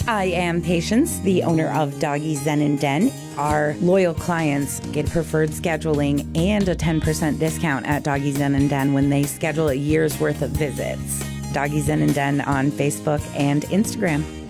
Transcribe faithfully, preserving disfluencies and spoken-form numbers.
I am Patience, the owner of Doggy Zen and Den. Our loyal clients get preferred scheduling and a ten percent discount at Doggy Zen and Den when they schedule a year's worth of visits. Doggy Zen and Den on Facebook and Instagram.